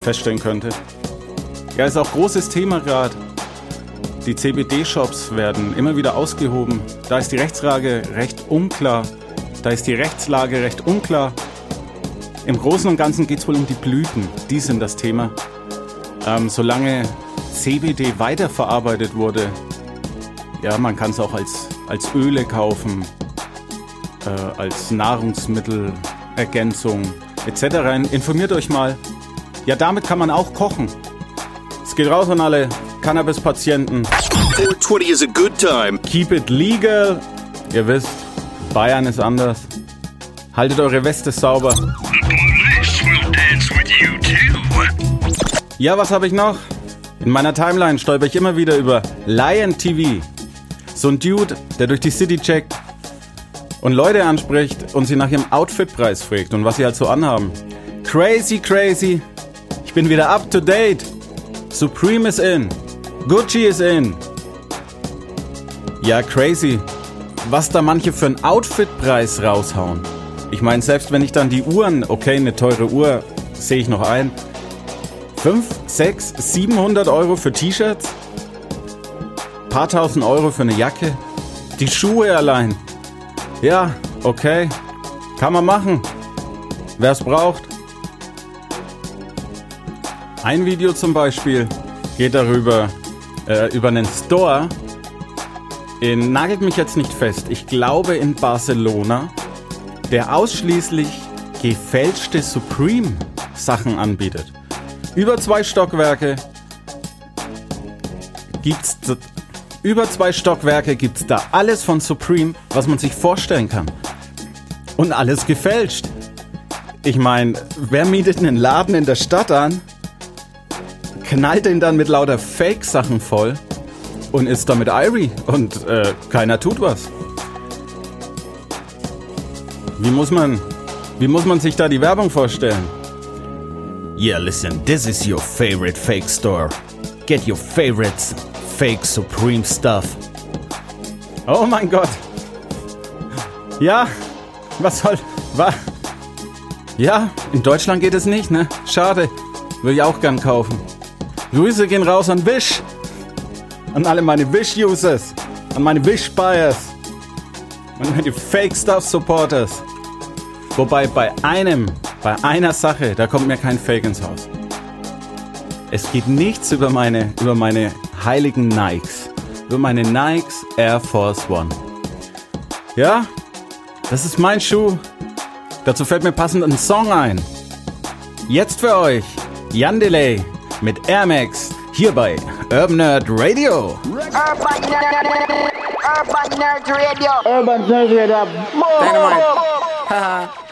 feststellen könnte. Ja, ist auch großes Thema gerade. Die CBD-Shops werden immer wieder ausgehoben. Da ist die Rechtslage recht unklar. Im Großen und Ganzen geht es wohl um die Blüten. Die sind das Thema. Solange CBD weiterverarbeitet wurde, ja, man kann es auch als Öle kaufen, als Nahrungsmittelergänzung etc. Informiert euch mal. Ja, damit kann man auch kochen. Es geht raus an alle Cannabis-Patienten. 420 is a good time. Keep it legal. Ihr wisst, Bayern ist anders. Haltet eure Weste sauber. The police will dance with you too. Ja, was habe ich noch? In meiner Timeline stolper ich immer wieder über Lion TV. So ein Dude, der durch die City checkt und Leute anspricht und sie nach ihrem Outfitpreis fragt und was sie halt so anhaben. Crazy. Ich bin wieder up to date. Supreme is in. Gucci is in. Ja, crazy. Was da manche für einen Outfitpreis raushauen. Ich meine, selbst wenn ich dann die Uhren, okay, eine teure Uhr, sehe ich noch ein. 5, 6, 700 Euro für T-Shirts? Paar tausend Euro für eine Jacke? Die Schuhe allein? Ja, okay. Kann man machen. Wer es braucht. Ein Video zum Beispiel geht darüber, über einen Store nagelt mich jetzt nicht fest, ich glaube in Barcelona, der ausschließlich gefälschte Supreme-Sachen anbietet. Über 2 Stockwerke gibt's da alles von Supreme, was man sich vorstellen kann. Und alles gefälscht. Ich meine, wer mietet einen Laden in der Stadt an, knallt den dann mit lauter Fake-Sachen voll und ist damit irie und keiner tut was. Wie muss man sich da die Werbung vorstellen? Yeah, listen, this is your favorite fake store. Get your favorites fake Supreme stuff. Oh mein Gott. Ja, Ja, in Deutschland geht es nicht, ne? Schade. Würde ich auch gern kaufen. Grüße gehen raus an Wish. An alle meine Wish-Users. An meine Wish-Buyers. Und meine Fake-Stuff-Supporters. Wobei bei einer Sache, da kommt mir kein Fake ins Haus. Es geht nichts über meine heiligen Nikes. Über meine Nikes Air Force One. Ja, das ist mein Schuh. Dazu fällt mir passend ein Song ein. Jetzt für euch, Yandele mit Air Max, hier bei Urban Nerd Radio. Urban Nerd Radio. Dynamite.